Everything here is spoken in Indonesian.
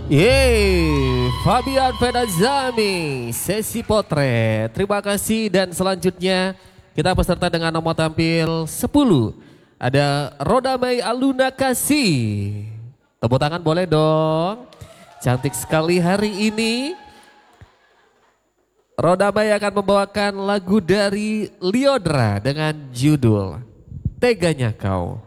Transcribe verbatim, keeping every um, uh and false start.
Yeay, Fabian Fedazami, sesi potret. Terima kasih dan selanjutnya kita peserta dengan nomor tampil sepuluh. Ada Rodamei Aluna Kasih. Tepuk tangan boleh dong. Cantik sekali hari ini. Rodamei akan membawakan lagu dari Lyodra dengan judul Teganya Kau.